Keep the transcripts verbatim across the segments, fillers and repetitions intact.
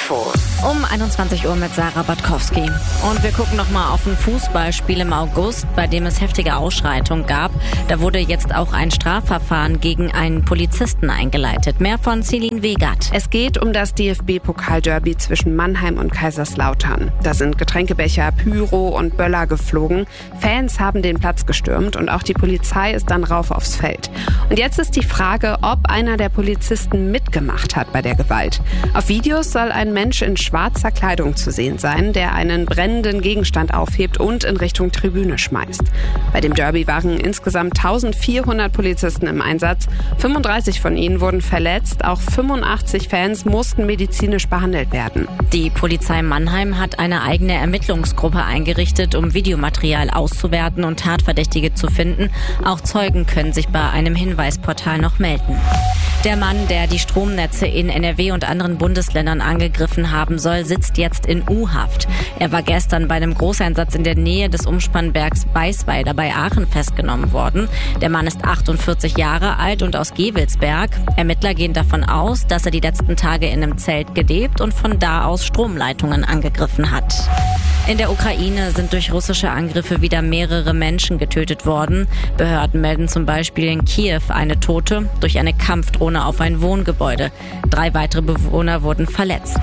Infos. Um einundzwanzig Uhr mit Sarah Batkowski. Und wir gucken nochmal auf ein Fußballspiel im August, bei dem es heftige Ausschreitungen gab. Da wurde jetzt auch ein Strafverfahren gegen einen Polizisten eingeleitet. Mehr von Celine Wegat. Es geht um das D F B-Pokal-Derby zwischen Mannheim und Kaiserslautern. Da sind Getränkebecher, Pyro und Böller geflogen. Fans haben den Platz gestürmt und auch die Polizei ist dann rauf aufs Feld. Und jetzt ist die Frage, ob einer der Polizisten mitgemacht hat bei der Gewalt. Auf Videos soll ein Mensch in schwarzer Kleidung zu sehen sein, der einen brennenden Gegenstand aufhebt und in Richtung Tribüne schmeißt. Bei dem Derby waren insgesamt eintausendvierhundert Polizisten im Einsatz. fünfunddreißig von ihnen wurden verletzt. Auch fünfundachtzig Fans mussten medizinisch behandelt werden. Die Polizei Mannheim hat eine eigene Ermittlungsgruppe eingerichtet, um Videomaterial auszuwerten und Tatverdächtige zu finden. Auch Zeugen können sich bei einem Hinweisportal noch melden. Der Mann, der die Stromnetze in N R W und anderen Bundesländern angegriffen haben soll, sitzt jetzt in U-Haft. Er war gestern bei einem Großeinsatz in der Nähe des Umspannwerks Weißweiler bei Aachen festgenommen worden. Der Mann ist achtundvierzig Jahre alt und aus Gevelsberg. Ermittler gehen davon aus, dass er die letzten Tage in einem Zelt gelebt und von da aus Stromleitungen angegriffen hat. In der Ukraine sind durch russische Angriffe wieder mehrere Menschen getötet worden. Behörden melden zum Beispiel in Kiew eine Tote durch eine Kampfdrohne auf ein Wohngebäude. Drei weitere Bewohner wurden verletzt.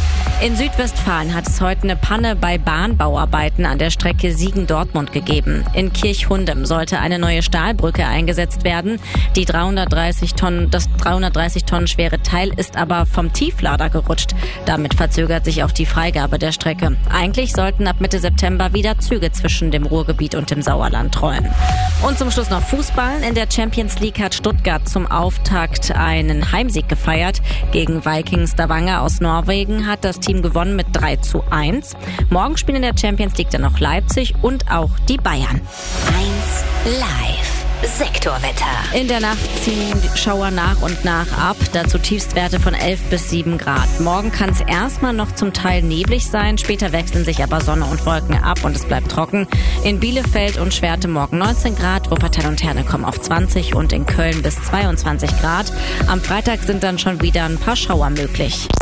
In Südwestfalen hat es heute eine Panne bei Bahnbauarbeiten an der Strecke Siegen-Dortmund gegeben. In Kirchhundem sollte eine neue Stahlbrücke eingesetzt werden. Die dreihundertdreißig Tonnen, das dreihundertdreißig Tonnen schwere Teil ist aber vom Tieflader gerutscht. Damit verzögert sich auch die Freigabe der Strecke. Eigentlich sollten ab Mitte September wieder Züge zwischen dem Ruhrgebiet und dem Sauerland rollen. Und zum Schluss noch Fußball. In der Champions League hat Stuttgart zum Auftakt einen Heimsieg gefeiert. Gegen Viking Stavanger aus Norwegen hat das Team gewonnen mit drei zu eins. Morgen spielen in der Champions League dann noch Leipzig und auch die Bayern. eins live Sektorwetter. In der Nacht ziehen Schauer nach und nach ab, dazu Tiefstwerte von elf bis sieben Grad. Morgen kann es erstmal noch zum Teil neblig sein, später wechseln sich aber Sonne und Wolken ab und es bleibt trocken. In Bielefeld und Schwerte morgen neunzehn Grad, Wuppertal und Herne kommen auf zwanzig und in Köln bis zweiundzwanzig Grad. Am Freitag sind dann schon wieder ein paar Schauer möglich.